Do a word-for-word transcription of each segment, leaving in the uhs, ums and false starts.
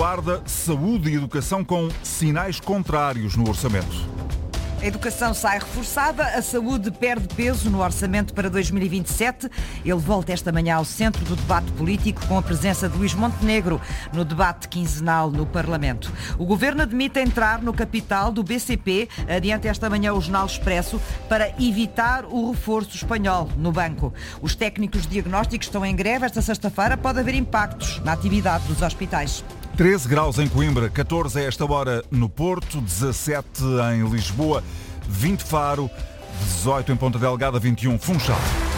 Eduarda, saúde e educação com sinais contrários no orçamento. A educação sai reforçada, a saúde perde peso no orçamento para dois mil e vinte e sete. Ele volta esta manhã ao centro do debate político com a presença de Luís Montenegro no debate quinzenal no Parlamento. O Governo admite entrar no capital do B C P, adiante esta manhã o Jornal Expresso, para evitar o reforço espanhol no banco. Os técnicos diagnósticos estão em greve. Esta sexta-feira pode haver impactos na atividade dos hospitais. treze graus em Coimbra, catorze a esta hora no Porto, dezassete em Lisboa, vinte Faro, dezoito em Ponta Delgada, vinte e um Funchal.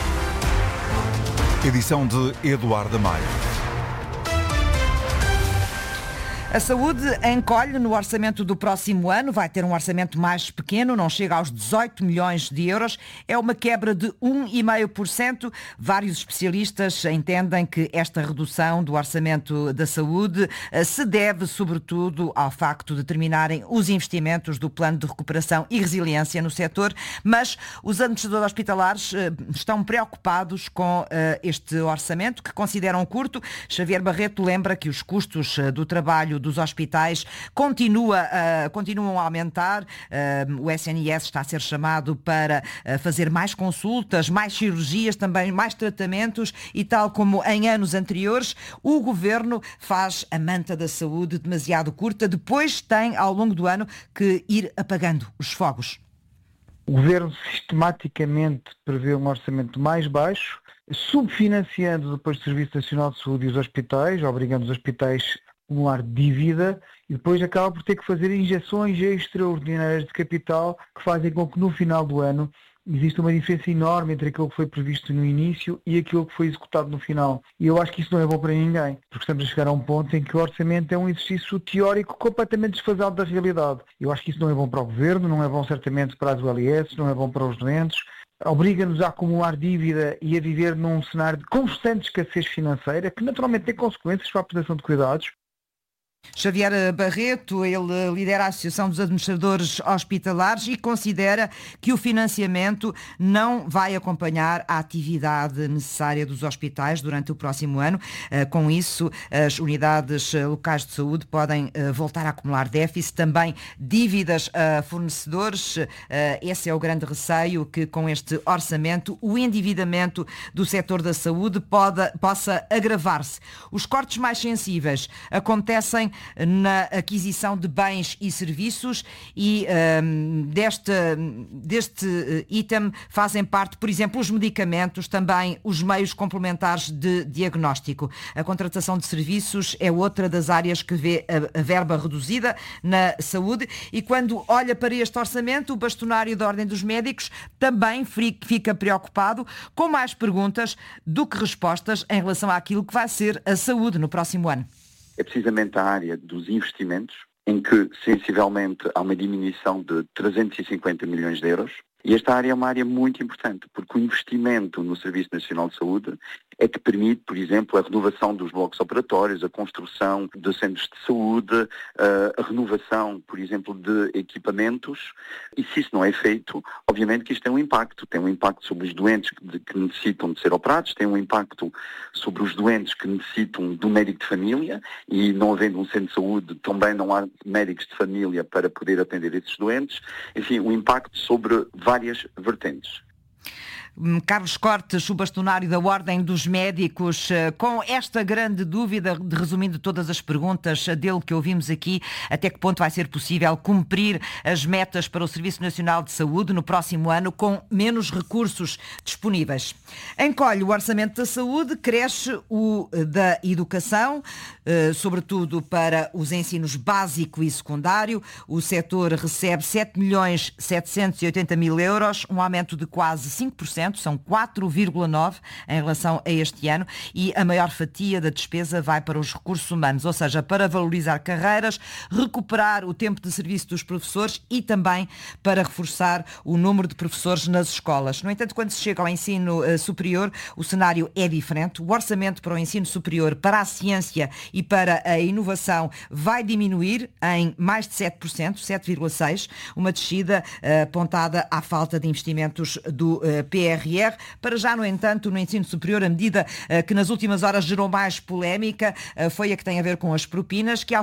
Edição de Eduarda Maia. A saúde encolhe no orçamento do próximo ano, vai ter um orçamento mais pequeno, não chega aos dezoito milhões de euros, é uma quebra de um vírgula cinco por cento. Vários especialistas entendem que esta redução do orçamento da saúde se deve sobretudo ao facto de terminarem os investimentos do Plano de Recuperação e Resiliência no setor, mas os administradores hospitalares estão preocupados com este orçamento, que consideram curto. Xavier Barreto lembra que os custos do trabalho dos hospitais continua, uh, continuam a aumentar. Uh, o S N S está a ser chamado para uh, fazer mais consultas, mais cirurgias, também mais tratamentos e, tal como em anos anteriores, o Governo faz a manta da saúde demasiado curta. Depois tem, ao longo do ano, que ir apagando os fogos. O Governo sistematicamente prevê um orçamento mais baixo, subfinanciando depois o Serviço Nacional de Saúde e os hospitais, obrigando os hospitais acumular dívida e depois acaba por ter que fazer injeções extraordinárias de capital que fazem com que no final do ano exista uma diferença enorme entre aquilo que foi previsto no início e aquilo que foi executado no final. E eu acho que isso não é bom para ninguém, porque estamos a chegar a um ponto em que o orçamento é um exercício teórico completamente desfasado da realidade. Eu acho que isso não é bom para o Governo, não é bom certamente para as U L S, não é bom para os doentes, obriga-nos a acumular dívida e a viver num cenário de constante escassez financeira, que naturalmente tem consequências para a prestação de cuidados. Xavier Barreto, ele lidera a Associação dos Administradores Hospitalares e considera que o financiamento não vai acompanhar a atividade necessária dos hospitais durante o próximo ano. Com isso, as unidades locais de saúde podem voltar a acumular déficit, também dívidas a fornecedores. Esse é o grande receio, que com este orçamento o endividamento do setor da saúde pode, possa agravar-se. Os cortes mais sensíveis acontecem na aquisição de bens e serviços e um, deste, deste item fazem parte, por exemplo, os medicamentos, também os meios complementares de diagnóstico. A contratação de serviços é outra das áreas que vê a, a verba reduzida na saúde e quando olha para este orçamento, o bastonário da Ordem dos Médicos também fica preocupado com mais perguntas do que respostas em relação àquilo que vai ser a saúde no próximo ano. É precisamente a área dos investimentos, em que sensivelmente há uma diminuição de trezentos e cinquenta milhões de euros. E esta área é uma área muito importante, porque o investimento no Serviço Nacional de Saúde é que permite, por exemplo, a renovação dos blocos operatórios, a construção de centros de saúde, a renovação, por exemplo, de equipamentos. E se isso não é feito, obviamente que isto tem um impacto. Tem um impacto sobre os doentes que necessitam de ser operados, tem um impacto sobre os doentes que necessitam de um médico de família e, não havendo um centro de saúde, também não há médicos de família para poder atender esses doentes. Enfim, um impacto sobre várias vertentes. Carlos Cortes, o bastonário da Ordem dos Médicos, com esta grande dúvida, de, resumindo todas as perguntas dele que ouvimos aqui, até que ponto vai ser possível cumprir as metas para o Serviço Nacional de Saúde no próximo ano com menos recursos disponíveis. Encolhe o orçamento da saúde, cresce o da educação, sobretudo para os ensinos básico e secundário. O setor recebe sete milhões setecentos e oitenta mil euros, um aumento de quase cinco por cento. São quatro vírgula nove por cento em relação a este ano e a maior fatia da despesa vai para os recursos humanos, ou seja, para valorizar carreiras, recuperar o tempo de serviço dos professores e também para reforçar o número de professores nas escolas. No entanto, quando se chega ao ensino uh, superior, o cenário é diferente. O orçamento para o ensino superior, para a ciência e para a inovação vai diminuir em mais de sete por cento, sete vírgula seis por cento, uma descida uh, apontada à falta de investimentos do uh, P R R. Para já, no entanto, no ensino superior, a medida uh, que nas últimas horas gerou mais polémica uh, foi a que tem a ver com as propinas, que ao